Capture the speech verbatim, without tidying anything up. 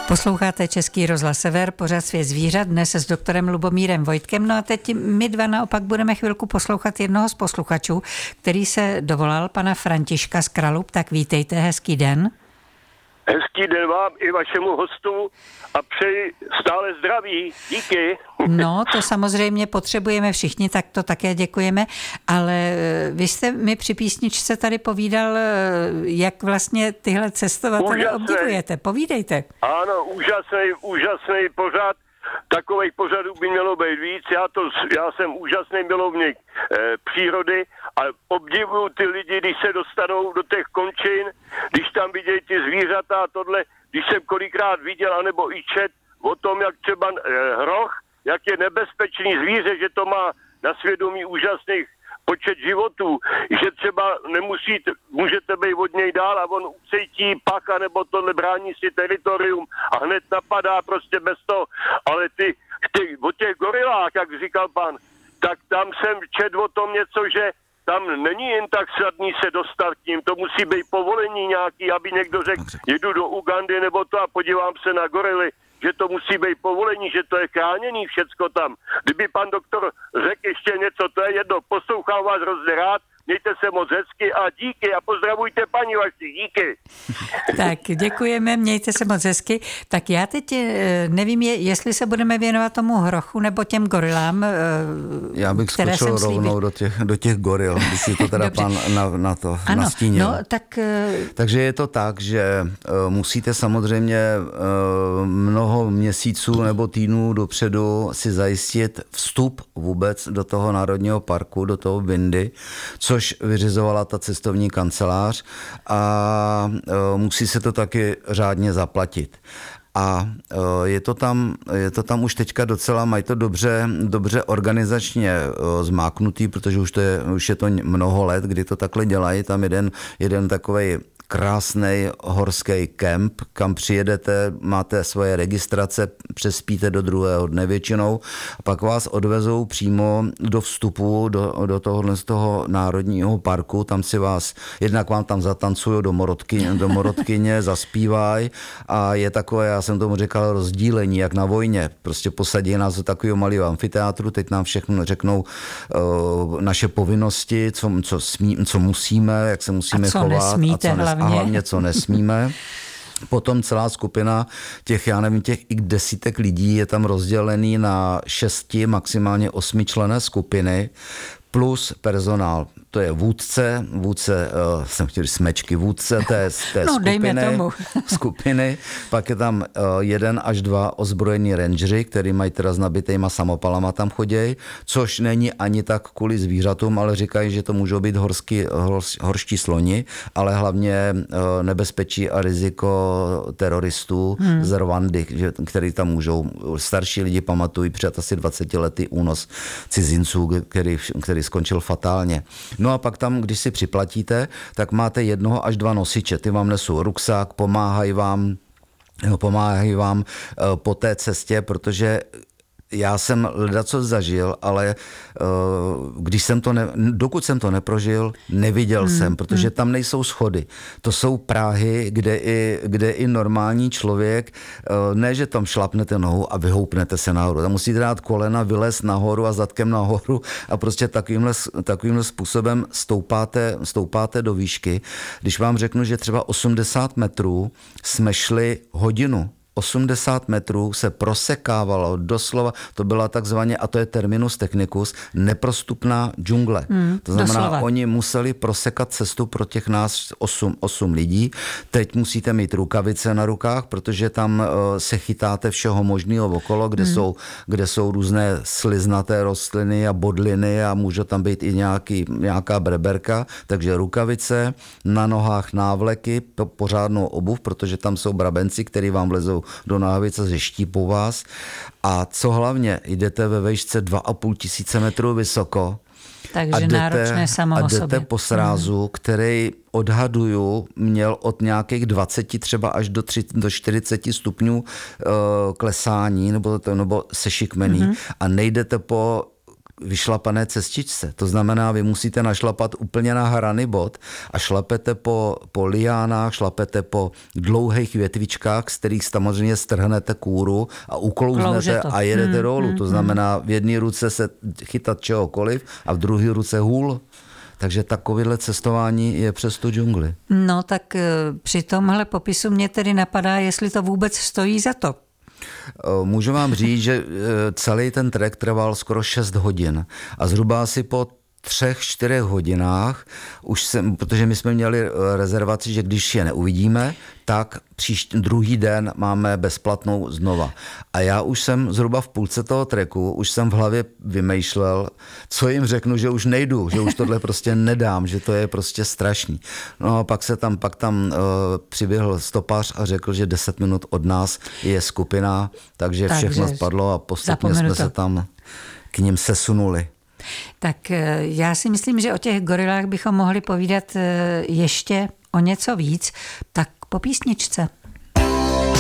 Posloucháte Český rozhlas Sever, pořad Svět zvířat, dnes s doktorem Lubomírem Vojtkem. No a teď my dva naopak budeme chvilku poslouchat jednoho z posluchačů, který se dovolal, pana Františka z Kralub. Tak vítejte, hezký den. Hezký den vám i vašemu hostu a přeji stále zdraví. Díky. No, to samozřejmě potřebujeme všichni, tak to také děkujeme, ale vy jste mi při písničce tady povídal, jak vlastně tyhle cestovatele obdivujete. Povídejte. Ano, úžasný, úžasný pořad. Takových pořadů by mělo být víc. Já, to, já jsem úžasný milovník e, přírody a obdivuju ty lidi, když se dostanou do těch končin, když tam vidějí ty zvířata a tohle, když jsem kolikrát viděl, anebo i čet o tom, jak třeba e, hroch, jak je nebezpečný zvíře, že to má na svědomí úžasných počet životů, že třeba nemusíte, můžete být od něj dál a on ucítí paka nebo tohle, brání si teritorium a hned napadá prostě bez toho, ale ty, ty o těch gorilách, jak říkal pan, tak tam jsem četl o tom něco, že tam není jen tak snadný se dostat k ním, to musí být povolení nějaký, aby někdo řekl, jedu do Ugandy nebo to a podívám se na gorily, že to musí být povolení, že to je chráněný všecko tam. Kdyby pan doktor řekl ještě něco, to je jedno, poslouchám vás hrozně rád, mějte se moc hezky a díky a pozdravujte paní vaši, díky. Tak děkujeme, mějte se moc hezky. Tak já teď nevím, jestli se budeme věnovat tomu hrochu nebo těm gorilám. Já bych skočil rovnou do těch, do těch goril, když si to teda pan na, na to ano, nastínil. No, tak... Takže je to tak, že uh, musíte samozřejmě uh, mnoho měsíců nebo týdnů dopředu si zajistit vstup vůbec do toho národního parku, do toho Windy, co což vyřizovala ta cestovní kancelář a e, musí se to taky řádně zaplatit. A e, je to tam, je to tam už teďka docela, mají to dobře, dobře organizačně e, zmáknutý, protože už, to je, už je to mnoho let, kdy to takhle dělají. Tam jeden, jeden takovej krásný horský kemp, kam přijedete, máte svoje registrace, přespíte do druhého dne většinou a pak vás odvezou přímo do vstupu do, do tohohle z toho národního parku, tam si vás, jednak vám tam zatancují do morotkyně, do morotkyně zaspívají a je takové, já jsem tomu říkal, rozdílení, jak na vojně, prostě posadí nás do takového malého amfiteátru, teď nám všechno řeknou uh, naše povinnosti, co, co, smí, co musíme, jak se musíme a co chovat nesmíte, a co nes- a hlavně co nesmíme. Potom celá skupina těch, já nevím, těch i desítek lidí je tam rozdělený na šesti, maximálně osmi členné skupiny plus personál. To je vůdce, vůdce, uh, jsem chtěl smečky, vůdce té, té no, skupiny, tomu. skupiny, pak je tam uh, jeden až dva ozbrojení rangeři, který mají teda s nabitejma samopalama tam choděj, což není ani tak kvůli zvířatům, ale říkají, že to můžou být horský, hor, horští sloni, ale hlavně uh, nebezpečí a riziko teroristů hmm. z Rwandy, že, který tam můžou. Starší lidi pamatují před asi dvacetiletý únos cizinců, který, který skončil fatálně. No a pak tam, když si připlatíte, tak máte jednoho až dva nosiče. Ty vám nesou ruksák, pomáhají vám, pomáhají vám po té cestě, protože já jsem ledaco zažil, ale uh, když jsem to ne, dokud jsem to neprožil, neviděl hmm. jsem, protože tam nejsou schody. To jsou práhy, kde i, kde i normální člověk, uh, ne, že tam šlapnete nohu a vyhoupnete se nahoru. Tam musíte dát kolena, vylézt nahoru a zadkem nahoru a prostě takovýmhle, takovýmhle způsobem stoupáte, stoupáte do výšky. Když vám řeknu, že třeba osmdesát metrů jsme šli hodinu, osmdesát metrů se prosekávalo doslova, to byla takzvaně, a to je terminus technicus, neprostupná džungle. Hmm, to znamená, doslova. Oni museli prosekat cestu pro těch nás osm lidí. Teď musíte mít rukavice na rukách, protože tam uh, se chytáte všeho možného okolo, kde, hmm. jsou, kde jsou různé sliznaté rostliny a bodliny a může tam být i nějaký, nějaká breberka, takže rukavice, na nohách návleky, pořádnou obuv, protože tam jsou brabenci, který vám vlezou do náhavice, zeštípou vás. A co hlavně, jdete ve výšce dva a půl tisíce metrů vysoko. Takže a jdete, náročné samo a o jdete sobě. po srázu, hmm. který odhaduju, měl od nějakých dvaceti třeba až do, tři, do čtyřiceti stupňů uh, klesání nebo, nebo sešikmení hmm. a nejdete po vyšlapané cestičce. To znamená, vy musíte našlapat úplně na hrany bod a šlapete po, po liánách, šlapete po dlouhých větvičkách, z kterých samozřejmě strhnete kůru a uklouznete a jedete hmm, dolů. Hmm, to znamená, v jedné ruce se chytat čehokoliv a v druhé ruce hůl. Takže takovéhle cestování je přes tu džungli. No tak při tomhle popisu mě tedy napadá, jestli to vůbec stojí za to. Můžu vám říct, že celý ten trek trval skoro šest hodin a zhruba asi po třech, čtyřech hodinách, už jsem, protože my jsme měli rezervaci, že když je neuvidíme, tak příští druhý den máme bezplatnou znova. A já už jsem zhruba v půlce toho treku, už jsem v hlavě vymýšlel, co jim řeknu, že už nejdu, že už tohle prostě nedám, že to je prostě strašný. No a pak se tam, pak tam uh, přiběhl stopař a řekl, že deset minut od nás je skupina, takže, takže všechno spadlo a postupně jsme to. se tam k ním sesunuli. Tak já si myslím, že o těch gorilách bychom mohli povídat ještě o něco víc. Tak po písničce.